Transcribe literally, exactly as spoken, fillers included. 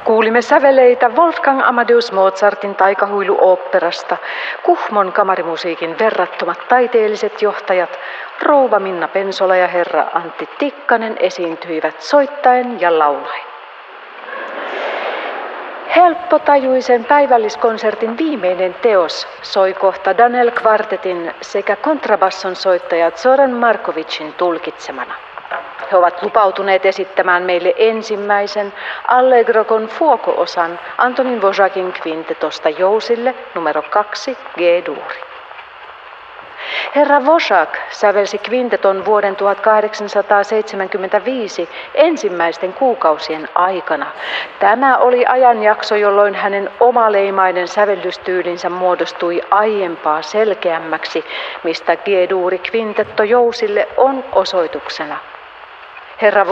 Kuulimme säveleitä Wolfgang Amadeus Mozartin taikahuiluoopperasta, Kuhmon kamarimusiikin verrattomat taiteelliset johtajat, rouva Minna Pensola ja herra Antti Tikkanen esiintyivät soittaen ja laulaen. Helppotajuisen päivälliskonsertin viimeinen teos soi kohta Danel Kvartetin sekä kontrabasson soittaja Zoran Markovicin tulkitsemana. He ovat lupautuneet esittämään meille ensimmäisen Allegro con fuoco-osan Antonin Dvořákin kvintetosta Jousille numero kaksi G-duuri. Herra Dvořák sävelsi kvinteton vuoden tuhatkahdeksansataaseitsemänkymmentäviisi ensimmäisten kuukausien aikana. Tämä oli ajanjakso, jolloin hänen omaleimainen sävellystyylinsä muodostui aiempaa selkeämmäksi, mistä G-duuri kvintetto Jousille on osoituksena. Herra